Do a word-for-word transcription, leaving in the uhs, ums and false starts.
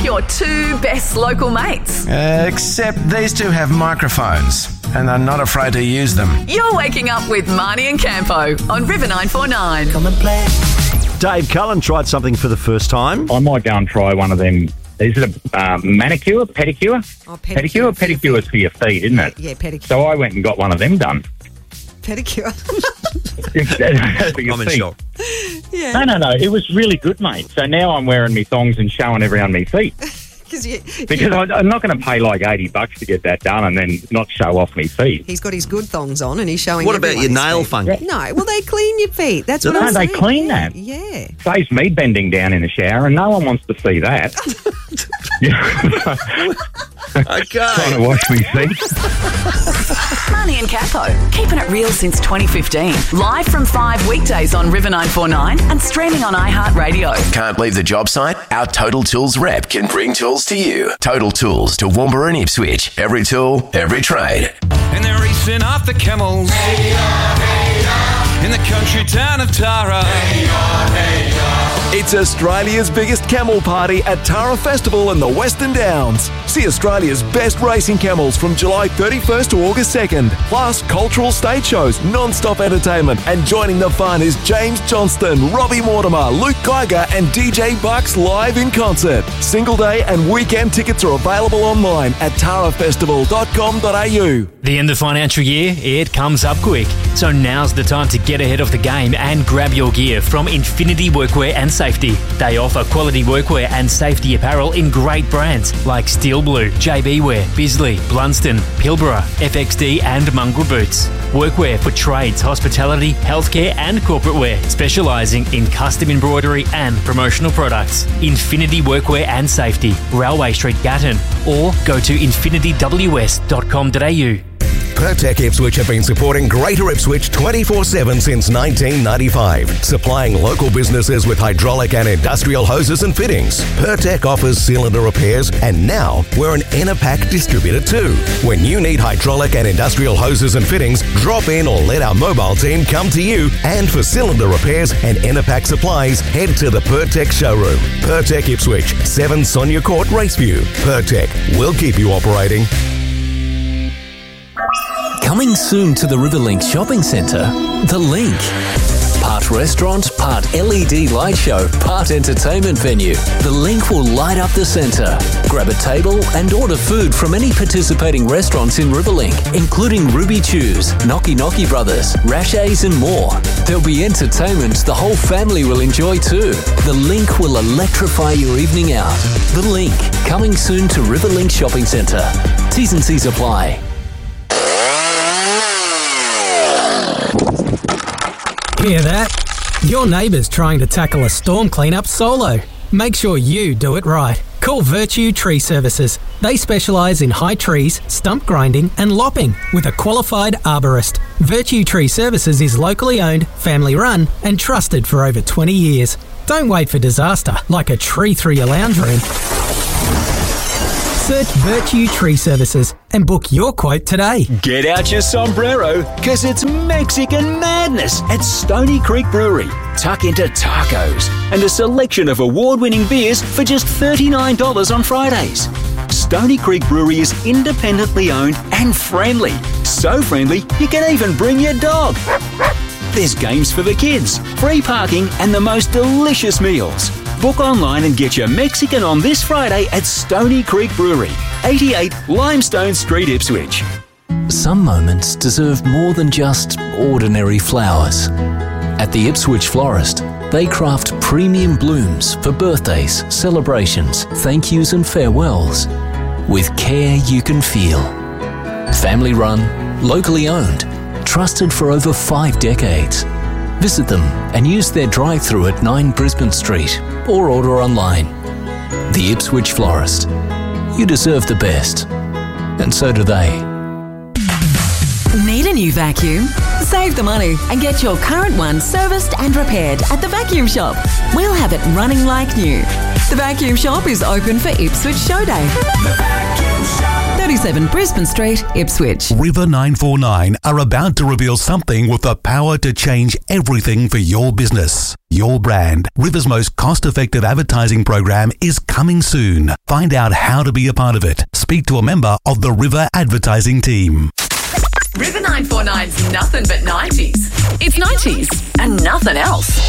your two best local mates. Uh, except these two have microphones and are not afraid to use them. You're waking up with Marnie and Campo on River nine four nine. Come and play. Dave Cullen tried something for the first time. I might go and try one of them. Is it a um, manicure, pedicure? Oh, pedicure. Pedicure? Pedicure is for your feet, isn't it? Yeah, pedicure. So I went and got one of them done. Pedicure. For your I'm in feet. shock. Yeah. No, no, no. It was really good, mate. So now I'm wearing me thongs and showing everyone me feet. You, Because I, I'm not going to pay like eighty bucks to get that done and then not show off me feet. he's got his good thongs on and he's showing What about everyone your his nail feet. funky? No, well, they clean your feet. That's what No, I'm they saying. clean yeah. that. Yeah. Saves me bending down in the shower and no one wants to see that. Trying Okay. to wash me feet. Marnie and Campo, keeping it real since twenty fifteen. Live from five weekdays on River nine four nine and streaming on iHeartRadio. Can't leave the job site? Our Total Tools rep can bring tools to you. Total Tools to Toowoomba and Ipswich. Every tool, every trade. And they're racing off the camels in the country town of Tara. It's Australia's biggest camel party at Tara Festival in the Western Downs. See Australia's best racing camels from July thirty-first to August second. Plus cultural stage shows, non-stop entertainment, and joining the fun is James Johnston, Robbie Mortimer, Luke Geiger, and D J Bucks live in concert. Single day and weekend tickets are available online at tara festival dot com dot a u. The end of financial year, it comes up quick. So now's the time to get ahead of the game and grab your gear from Infinity Workwear and Safety. They offer quality workwear and safety apparel in great brands like Steel Blue, J B Wear, Bisley, Blunston, Pilbara, F X D and Mongrel Boots. Workwear for trades, hospitality, healthcare and corporate wear, specialising in custom embroidery and promotional products. Infinity Workwear and Safety, Railway Street, Gatton, or go to infinity w s dot com dot a u. Pertec Ipswich have been supporting Greater Ipswich twenty-four seven since nineteen ninety-five, supplying local businesses with hydraulic and industrial hoses and fittings. Pertec offers cylinder repairs, and now we're an Enerpac distributor too. When you need hydraulic and industrial hoses and fittings, drop in or let our mobile team come to you. And for cylinder repairs and Enerpac supplies, head to the Pertec showroom. Pertec Ipswich, seven Sonia Court, Raceview. Pertec, we'll keep you operating. Coming soon to the Riverlink Shopping Centre, The Link. Part restaurant, part L E D light show, part entertainment venue. The Link will light up the centre. Grab a table and order food from any participating restaurants in Riverlink, including Ruby Chews, Knocky Knocky Brothers, Rashays and more. There'll be entertainment the whole family will enjoy too. The Link will electrify your evening out. The Link, coming soon to Riverlink Shopping Centre. T's and C's apply. Hear that? Your neighbour's trying to tackle a storm cleanup solo. Make sure you do it right. Call Virtue Tree Services. They specialise in high trees, stump grinding and lopping with a qualified arborist. Virtue Tree Services is locally owned, family run and trusted for over twenty years. Don't wait for disaster like a tree through your lounge room. Search Virtue Tree Services and book your quote today. Get out your sombrero, because it's Mexican madness at Stony Creek Brewery. Tuck into tacos and a selection of award-winning beers for just thirty-nine dollars on Fridays. Stony Creek Brewery is independently owned and friendly. So friendly, you can even bring your dog. There's games for the kids, free parking and the most delicious meals. Book online and get your Mexican on this Friday at Stony Creek Brewery, eighty-eight Limestone Street, Ipswich. Some moments deserve more than just ordinary flowers. At the Ipswich Florist, they craft premium blooms for birthdays, celebrations, thank yous and farewells with care you can feel. Family run, locally owned, trusted for over five decades. Visit them and use their drive-through at nine Brisbane Street or order online. The Ipswich Florist. You deserve the best. And so do they. Need a new vacuum? Save the money and get your current one serviced and repaired at the Vacuum Shop. We'll have it running like new. The Vacuum Shop is open for Ipswich Show Day. The Vacuum Shop. forty-seven Brisbane Street, Ipswich. River nine four nine are about to reveal something with the power to change everything for your business. Your brand, River's most cost-effective advertising program, is coming soon. Find out how to be a part of it. Speak to a member of the River advertising team. River nine four nine's nothing but nineties. It's nineties and nothing else.